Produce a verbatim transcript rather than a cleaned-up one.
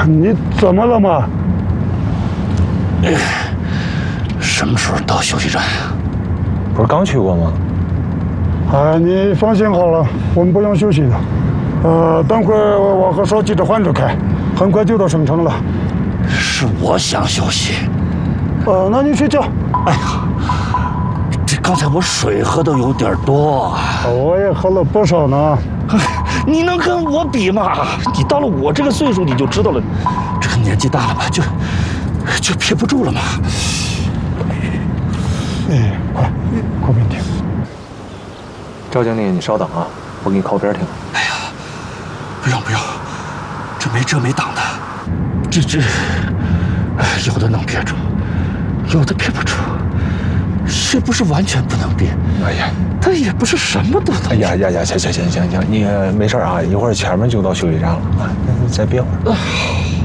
你怎么了嘛？ 什么时候到休息站呀？ 不是刚去过吗？ 哎，你放心好了，我们不用休息的。呃，等会儿我和手机的换着开，很快就到省城了。 是我想休息。 呃，那你睡觉。 哎呀，这刚才我水喝的有点多， 我也喝了不少呢。 你能跟我比吗？你到了我这个岁数，你就知道了，这个年纪大了吧，就就憋不住了嘛。 哎，快，快别停！ 赵经理，你稍等啊，我给你靠边停。 哎呀，不用不用，这没遮没挡的，这这，有的能憋住，有的憋不住，也不是完全不能憋。 哎呀， 他也不是什么都能。 哎呀呀呀，行行行行行，你没事啊，一会儿前面就到休息站了啊，再憋会儿。